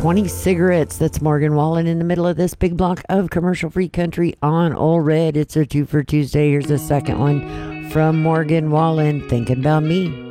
20 cigarettes. That's Morgan Wallen in the middle of this big block of commercial-free country on All Red. It's a 2 for Tuesday. Here's a second one from Morgan Wallen, Thinking About Me.